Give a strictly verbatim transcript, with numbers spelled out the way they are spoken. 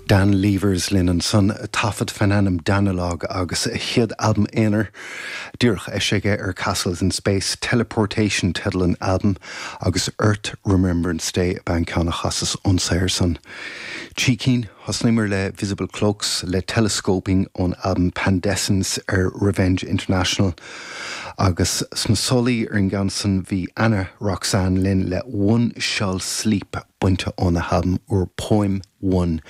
Dan Levers lin an son tafod fananam danalog agus hiad album éanair dúrch eisige ar Castles in Space Teleportation Tedlin album agus Earth Remembrance Day ban ceanna chasas onsair son. Chícín hosnimmer le Visible Cloaks le telescoping on album Pandescence ar Revenge International agus smsoli ar an gansan vi Anna Roxanne Lynn le One Shall Sleep buinte on the album or Poem One